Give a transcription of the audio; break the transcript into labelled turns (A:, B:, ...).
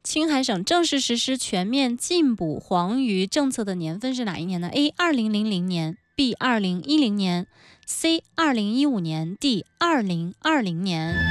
A: 青海省正式实施全面禁捕黄鱼政策的年份是哪一年呢 ？A. 2000年 B. 2010年 C. 2015年 D. 2020年。